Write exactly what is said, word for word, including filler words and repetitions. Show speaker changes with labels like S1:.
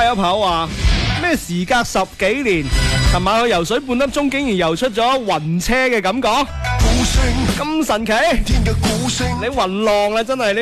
S1: 哇！有朋友話咩時隔十幾年，琴晚去游水半粒鐘，竟然游出咗暈車嘅感覺，咁神奇！你暈浪啦，真係你。